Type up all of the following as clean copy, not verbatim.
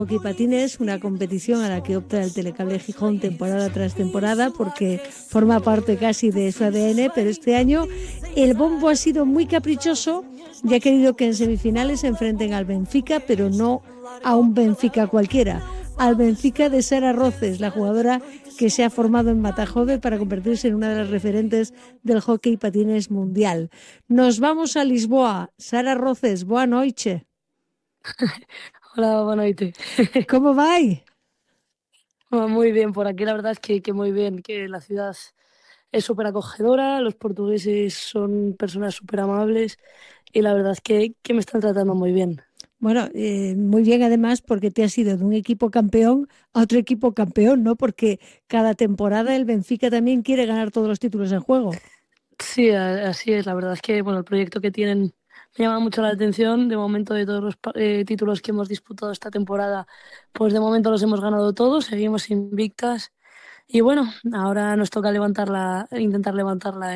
Hockey patines, una competición a la que opta el Telecable Gijón temporada tras temporada porque forma parte casi de su ADN, pero este año el bombo ha sido muy caprichoso y ha querido que en semifinales se enfrenten al Benfica, pero no a un Benfica cualquiera, al Benfica de Sara Roces, la jugadora que se ha formado en Matajove para convertirse en una de las referentes del hockey patines mundial. Nos vamos a Lisboa. Sara Roces, boa noite. Hola, buenas noches. ¿Cómo va? Muy bien, por aquí la verdad es que muy bien, que la ciudad es súper acogedora, los portugueses son personas súper amables y la verdad es que me están tratando muy bien. Bueno, muy bien además porque te has ido de un equipo campeón a otro equipo campeón, ¿no? Porque cada temporada el Benfica también quiere ganar todos los títulos en juego. Sí, así es, la verdad es que bueno, el proyecto que tienen me llama mucho la atención. De momento, de todos los títulos que hemos disputado esta temporada, pues de momento los hemos ganado todos, seguimos invictas y bueno, ahora nos toca intentar levantarla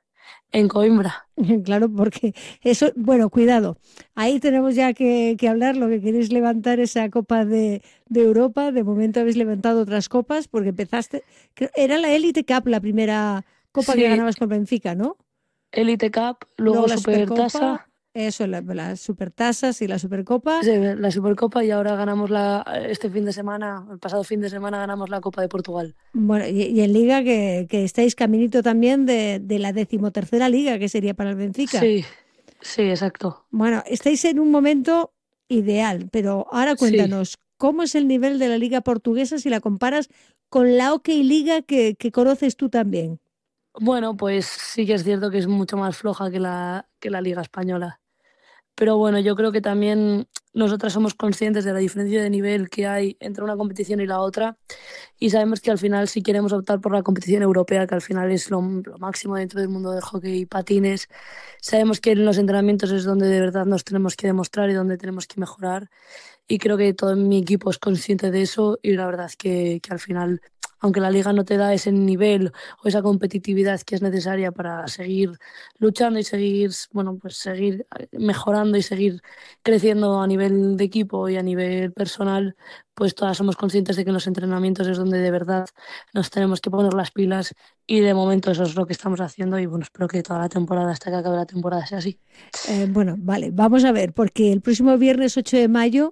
en Coimbra. Claro, porque eso, bueno, cuidado. Ahí tenemos ya que hablar lo que queréis levantar esa Copa de Europa. De momento habéis levantado otras copas porque empezaste, era la Elite Cup la primera copa que Sí, ganabas con Benfica, ¿no? Elite Cup, Luego luego la Supercopa, Supertasa, eso, las Supertasas y la Supercopa. sí, la Supercopa y ahora ganamos este fin de semana, el pasado fin de semana ganamos la Copa de Portugal. Bueno, y en Liga que estáis caminito también de la decimotercera Liga, que sería para el Benfica. Sí, sí, exacto. Bueno, estáis en un momento ideal, pero ahora Sí. cuéntanos, ¿cómo es el nivel de la Liga Portuguesa si la comparas con la OK Liga que conoces tú también? Bueno, pues sí que es cierto que es mucho más floja que la Liga Española. Pero bueno, yo creo que también nosotras somos conscientes de la diferencia de nivel que hay entre una competición y la otra y sabemos que al final si queremos optar por la competición europea, que al final es lo máximo dentro del mundo del hockey y patines, sabemos que en los entrenamientos es donde de verdad nos tenemos que demostrar y donde tenemos que mejorar. Y creo que todo mi equipo es consciente de eso y la verdad es que al final, aunque la liga no te da ese nivel o esa competitividad que es necesaria para seguir luchando y seguir, bueno, pues seguir mejorando y seguir creciendo a nivel de equipo y a nivel personal, pues todas somos conscientes de que en los entrenamientos es donde de verdad nos tenemos que poner las pilas y de momento eso es lo que estamos haciendo y bueno, espero que toda la temporada, hasta que acabe la temporada, sea así. Bueno, vale, vamos a ver, porque el próximo viernes 8 de mayo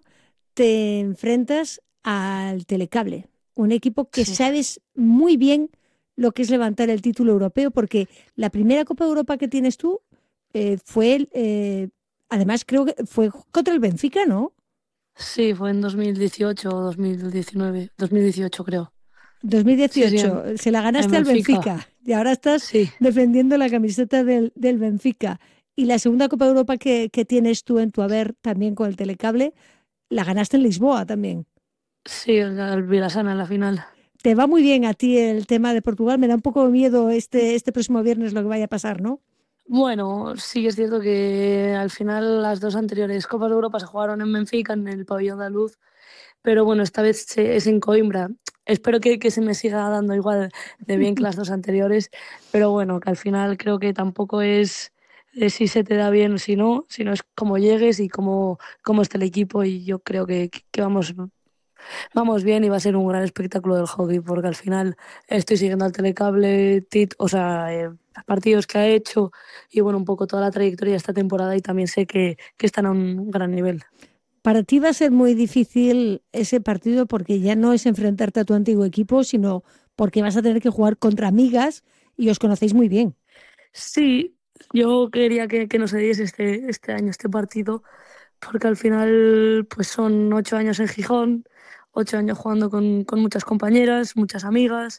te enfrentas al Telecable, un equipo que Sí. sabes muy bien lo que es levantar el título europeo, porque la primera Copa de Europa que tienes tú además creo que fue contra el Benfica, ¿no? Sí, fue en 2018 o 2019, 2018 creo. Sí, sí, 2018, se la en ganaste al Benfica. Benfica y ahora estás Sí, defendiendo la camiseta del Benfica. Y la segunda Copa de Europa que tienes tú en tu haber también con el Telecable, la ganaste en Lisboa también. sí, el Vilasana en la final. Te va muy bien a ti el tema de Portugal. Me da un poco de miedo este próximo viernes lo que vaya a pasar, ¿no? Bueno, sí que es cierto que al final las dos anteriores Copas de Europa se jugaron en Benfica, en el pabellón de Luz, pero bueno, esta vez es en Coimbra. Espero que se me siga dando igual de bien que las dos anteriores, pero bueno, que al final creo que tampoco es si se te da bien o si no, sino es cómo llegues y cómo está el equipo y yo creo que vamos bien y va a ser un gran espectáculo del hockey porque al final estoy siguiendo al Telecable, o sea, partidos que ha hecho y bueno, un poco toda la trayectoria de esta temporada y también sé que están a un gran nivel. Para ti va a ser muy difícil ese partido porque ya no es enfrentarte a tu antiguo equipo, sino porque vas a tener que jugar contra amigas y os conocéis muy bien. Sí, yo quería que no se diese este año este partido porque al final pues son 8 años en Gijón, 8 años jugando con muchas compañeras, muchas amigas.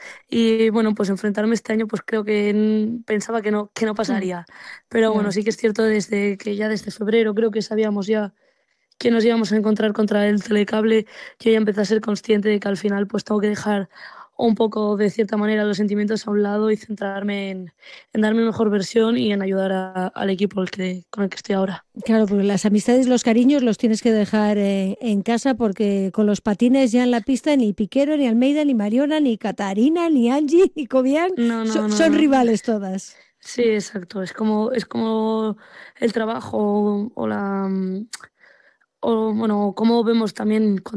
Y bueno, pues enfrentarme este año, pues creo que pensaba que no Hmm, pasaría. Pero bueno, ya. sí que es cierto desde febrero creo que sabíamos ya que nos íbamos a encontrar contra el Telecable. Yo ya empecé a ser consciente de que al final pues tengo que dejar un poco de cierta manera los sentimientos a un lado y centrarme en dar mi mejor versión y en ayudar al equipo con el que estoy ahora. Claro, porque las amistades, los cariños los tienes que dejar en casa porque con los patines ya en la pista ni Piquero, ni Almeida, ni Mariona, ni Catarina, ni Angie, ni Cobian No, no, no, son no. rivales todas. Sí, exacto. Es como el trabajo o bueno, cómo vemos también